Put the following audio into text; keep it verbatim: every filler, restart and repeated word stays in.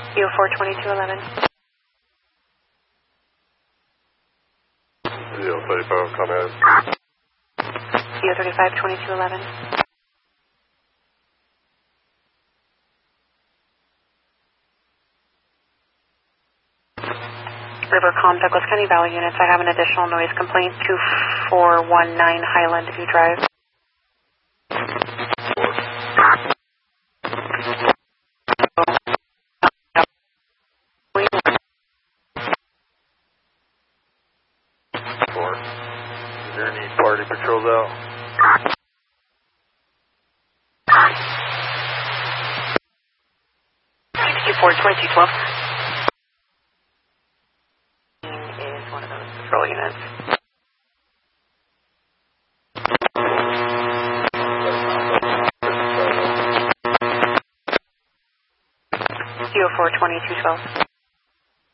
U four twenty-two eleven. U thirty-five, come in. U thirty-five twenty-two eleven. Rivercom, Douglas County Valley units. I have an additional noise complaint. two four one nine Highland View Drive. Four. Is there any party patrols out? sixty-four twenty-two twelve. Is one of those patrol units. U four twenty-two twelve.